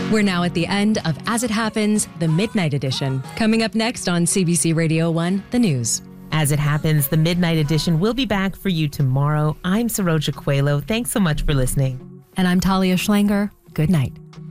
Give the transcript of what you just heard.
We're now at the end of As It Happens, the Midnight Edition. Coming up next on CBC Radio 1, the news. As It Happens, the Midnight Edition will be back for you tomorrow. I'm Saroja Coelho. Thanks so much for listening. And I'm Talia Schlanger. Good night.